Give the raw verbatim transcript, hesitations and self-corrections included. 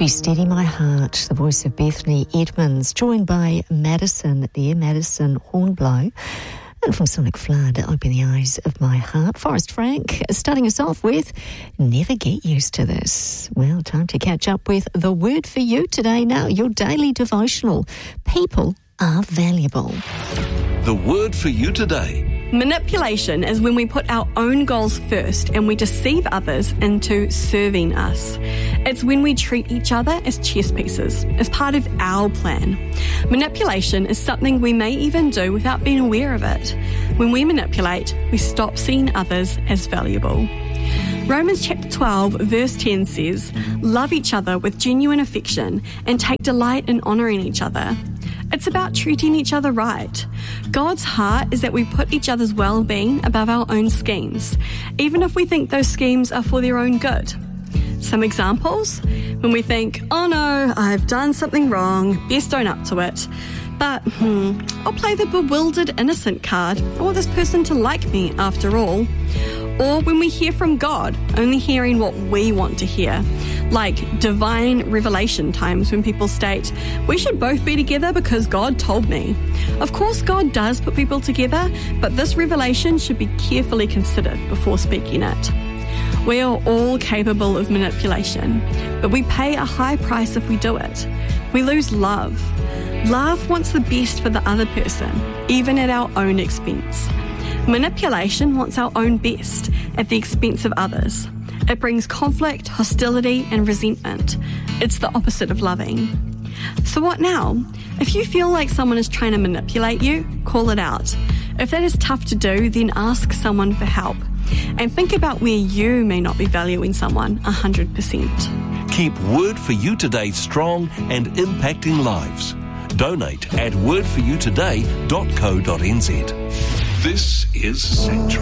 Steady My Heart, the voice of Bethany Edmonds, joined by Madison there, Madison Hornblow. And from Sonic Flood, Open the Eyes of My Heart. Forrest Frank starting us off with Never Get Used to This. Well, time to catch up with the word for you today. Now, your daily devotional. People are valuable. The word for you today. Manipulation is when we put our own goals first and we deceive others into serving us. It's when we treat each other as chess pieces, as part of our plan. Manipulation is something we may even do without being aware of it. When we manipulate, we stop seeing others as valuable. Romans chapter twelve verse ten says, "Love each other with genuine affection and take delight in honouring each other." It's about treating each other right. God's heart is that we put each other's well-being above our own schemes, even if we think those schemes are for their own good. Some examples: when we think, oh no, I've done something wrong, best own up to it. But, hmm, I'll play the bewildered innocent card. I want this person to like me after all. Or when we hear from God, only hearing what we want to hear. Like divine revelation times when people state, we should both be together because God told me. Of course, God does put people together, but this revelation should be carefully considered before speaking it. We are all capable of manipulation, but we pay a high price if we do it. We lose love. Love wants the best for the other person, even at our own expense. Manipulation wants our own best at the expense of others. It brings conflict, hostility, and resentment. It's the opposite of loving. So what now? If you feel like someone is trying to manipulate you, call it out. If that is tough to do, then ask someone for help. And think about where you may not be valuing someone one hundred percent. Keep Word for You Today strong and impacting lives. Donate at word for you today dot co dot n z. This is Sanctuary.